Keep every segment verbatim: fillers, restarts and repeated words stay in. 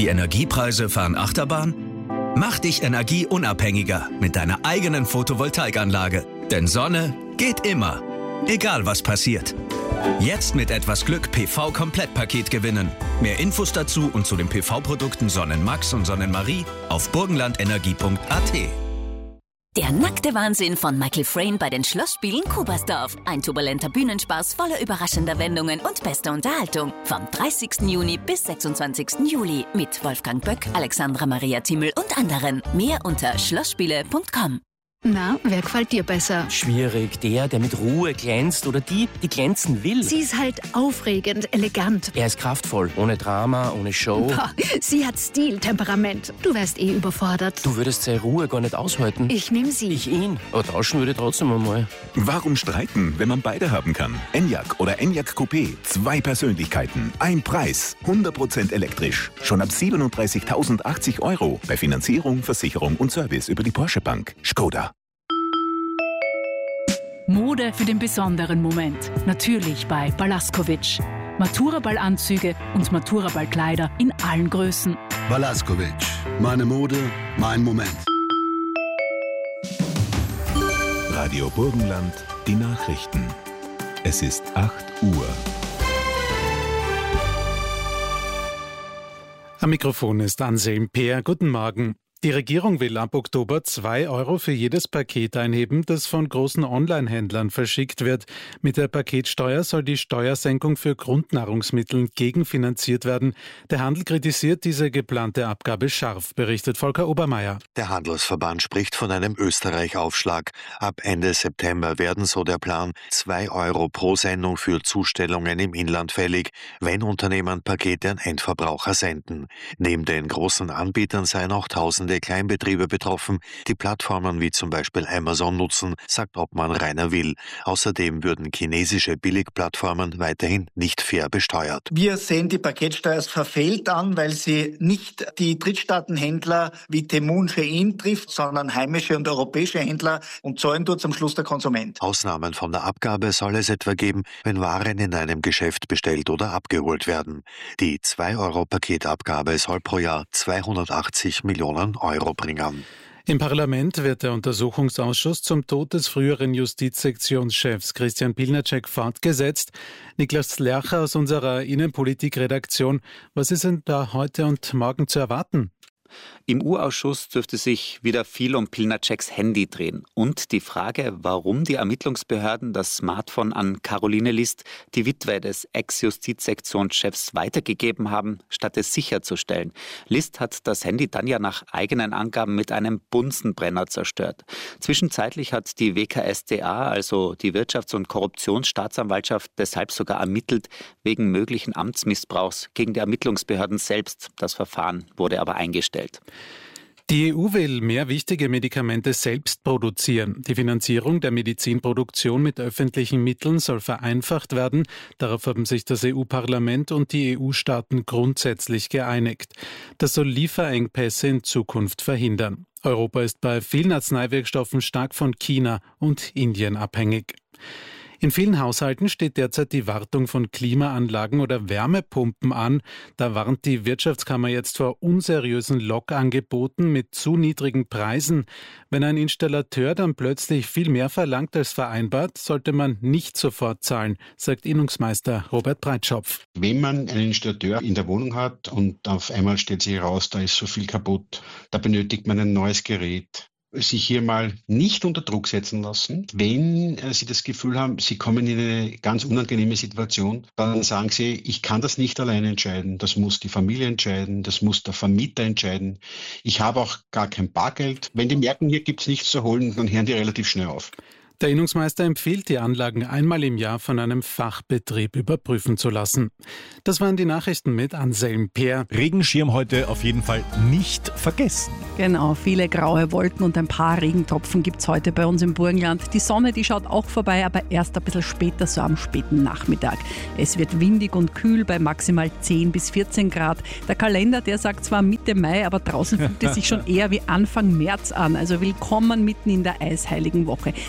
Die Energiepreise fahren Achterbahn? Mach dich energieunabhängiger mit deiner eigenen Photovoltaikanlage. Denn Sonne geht immer, egal was passiert. Jetzt mit etwas Glück P V-Komplettpaket gewinnen. Mehr Infos dazu und zu den P V-Produkten Sonnenmax und Sonnenmarie auf burgenlandenergie punkt a t. Der nackte Wahnsinn von Michael Frayn bei den Schlossspielen Kubersdorf. Ein turbulenter Bühnenspaß voller überraschender Wendungen und bester Unterhaltung. Vom dreißigsten Juni bis sechsundzwanzigsten Juli mit Wolfgang Böck, Alexandra Maria Timmel und anderen. Mehr unter schlossspiele punkt com. Na, wer gefällt dir besser? Schwierig. Der, der mit Ruhe glänzt oder die, die glänzen will. Sie ist halt aufregend, elegant. Er ist kraftvoll, ohne Drama, ohne Show. Boah, sie hat Stil, Temperament. Du wärst eh überfordert. Du würdest seine Ruhe gar nicht aushalten. Ich nehm sie. Ich ihn. Aber tauschen würde ich trotzdem einmal. Warum streiten, wenn man beide haben kann? Enyaq oder Enyaq Coupé. Zwei Persönlichkeiten. Ein Preis. hundert Prozent elektrisch. Schon ab siebenunddreißigtausendachtzig Euro. Bei Finanzierung, Versicherung und Service über die Porsche Bank. Skoda. Mode für den besonderen Moment. Natürlich bei Balaskovic. Maturaball-Anzüge und Maturaball-Kleider in allen Größen. Balaskovic. Meine Mode, mein Moment. Radio Burgenland, die Nachrichten. Es ist acht Uhr. Am Mikrofon ist Anselm Peer. Guten Morgen. Die Regierung will ab Oktober zwei Euro für jedes Paket einheben, das von großen Online-Händlern verschickt wird. Mit der Paketsteuer soll die Steuersenkung für Grundnahrungsmittel gegenfinanziert werden. Der Handel kritisiert diese geplante Abgabe scharf, berichtet Volker Obermeier. Der Handelsverband spricht von einem Österreich-Aufschlag. Ab Ende September werden, so der Plan, zwei Euro pro Sendung für Zustellungen im Inland fällig, wenn Unternehmen Pakete an Endverbraucher senden. Neben den großen Anbietern seien auch tausende Kleinbetriebe betroffen, die Plattformen wie zum Beispiel Amazon nutzen, sagt Obmann Rainer Will. Außerdem würden chinesische Billigplattformen weiterhin nicht fair besteuert. Wir sehen die Paketsteuer als verfehlt an, weil sie nicht die Drittstaatenhändler wie Temu und Shein trifft, sondern heimische und europäische Händler, und zahlen tut zum Schluss der Konsument. Ausnahmen von der Abgabe soll es etwa geben, wenn Waren in einem Geschäft bestellt oder abgeholt werden. Die zwei Euro Paketabgabe soll pro Jahr zweihundertachtzig Millionen Euro bringen. Im Parlament wird der Untersuchungsausschuss zum Tod des früheren Justizsektionschefs Christian Pilnacek fortgesetzt. Niklas Lercher aus unserer Innenpolitik-Redaktion, was ist denn da heute und morgen zu erwarten? Im U-Ausschuss dürfte sich wieder viel um Pilnaceks Handy drehen und die Frage, warum die Ermittlungsbehörden das Smartphone an Caroline List, die Witwe des Ex-Justizsektionschefs, weitergegeben haben, statt es sicherzustellen. List hat das Handy dann ja nach eigenen Angaben mit einem Bunsenbrenner zerstört. Zwischenzeitlich hat die W K S t A, also die Wirtschafts- und Korruptionsstaatsanwaltschaft, deshalb sogar ermittelt wegen möglichen Amtsmissbrauchs gegen die Ermittlungsbehörden selbst. Das Verfahren wurde aber eingestellt. Die E U will mehr wichtige Medikamente selbst produzieren. Die Finanzierung der Medizinproduktion mit öffentlichen Mitteln soll vereinfacht werden. Darauf haben sich das E U-Parlament und die E U-Staaten grundsätzlich geeinigt. Das soll Lieferengpässe in Zukunft verhindern. Europa ist bei vielen Arzneiwirkstoffen stark von China und Indien abhängig. In vielen Haushalten steht derzeit die Wartung von Klimaanlagen oder Wärmepumpen an. Da warnt die Wirtschaftskammer jetzt vor unseriösen Lockangeboten mit zu niedrigen Preisen. Wenn ein Installateur dann plötzlich viel mehr verlangt als vereinbart, sollte man nicht sofort zahlen, sagt Innungsmeister Robert Breitschopf. Wenn man einen Installateur in der Wohnung hat und auf einmal stellt sich heraus, da ist so viel kaputt, da benötigt man ein neues Gerät. Sich hier mal nicht unter Druck setzen lassen. Wenn äh, Sie das Gefühl haben, Sie kommen in eine ganz unangenehme Situation, dann sagen Sie, ich kann das nicht alleine entscheiden. Das muss die Familie entscheiden, das muss der Vermieter entscheiden. Ich habe auch gar kein Bargeld. Wenn die merken, hier gibt es nichts zu holen, dann hören die relativ schnell auf. Der Innungsmeister empfiehlt, die Anlagen einmal im Jahr von einem Fachbetrieb überprüfen zu lassen. Das waren die Nachrichten mit Anselm Peer. Regenschirm heute auf jeden Fall nicht vergessen. Genau, viele graue Wolken und ein paar Regentropfen gibt es heute bei uns im Burgenland. Die Sonne, die schaut auch vorbei, aber erst ein bisschen später, so am späten Nachmittag. Es wird windig und kühl bei maximal zehn bis vierzehn Grad. Der Kalender, der sagt zwar Mitte Mai, aber draußen fühlt es sich schon eher wie Anfang März an. Also willkommen mitten in der eisheiligen Woche. Da muss man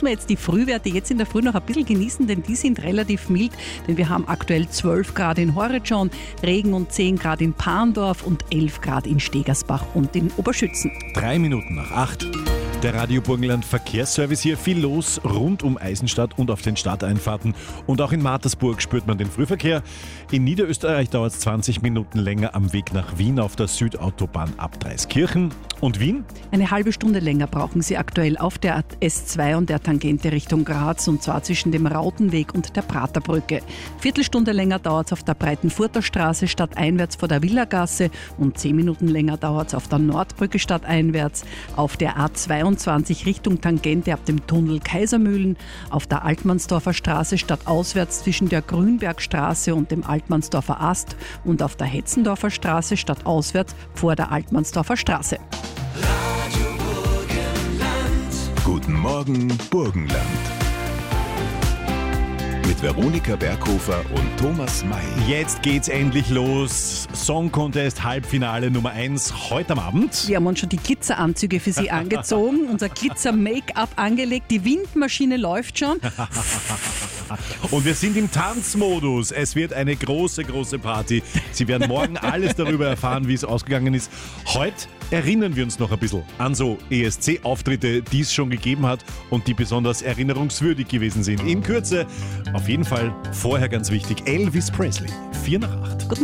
wir jetzt die Frühwerte jetzt in der Früh noch ein bisschen genießen, denn die sind relativ mild, denn wir haben aktuell zwölf Grad in Horridschon, Regen und zehn Grad in Parndorf und elf Grad in Stegersbach und in Oberschützen. Drei Minuten nach acht. Der Radio Burgenland Verkehrsservice hier. Viel los rund um Eisenstadt und auf den Stadteinfahrten. Und auch in Mattersburg spürt man den Frühverkehr. In Niederösterreich dauert es zwanzig Minuten länger am Weg nach Wien auf der Südautobahn ab Dreiskirchen. Und Wien? Eine halbe Stunde länger brauchen Sie aktuell auf der S zwei und der Tangente Richtung Graz, und zwar zwischen dem Rautenweg und der Praterbrücke. Viertelstunde länger dauert es auf der Breitenfurter Straße stadteinwärts vor der Villagasse und zehn Minuten länger dauert es auf der Nordbrücke stadteinwärts, auf der A zweiundzwanzig Richtung Tangente ab dem Tunnel Kaisermühlen, auf der Altmannsdorfer Straße stadtauswärts zwischen der Grünbergstraße und dem Altmannsdorfer Ast und auf der Hetzendorfer Straße stadtauswärts vor der Altmannsdorfer Straße. Guten Morgen, Burgenland. Mit Veronika Berghofer und Thomas May. Jetzt geht's endlich los. Song Contest Halbfinale Nummer eins heute am Abend. Wir haben uns schon die Glitzeranzüge für Sie angezogen, unser Glitzer-Make-up angelegt, die Windmaschine läuft schon. Und wir sind im Tanzmodus. Es wird eine große, große Party. Sie werden morgen alles darüber erfahren, wie es ausgegangen ist. Heute erinnern wir uns noch ein bisschen an so E S C-Auftritte, die es schon gegeben hat und die besonders erinnerungswürdig gewesen sind. In Kürze, auf jeden Fall vorher ganz wichtig, Elvis Presley. Vier nach acht. Guten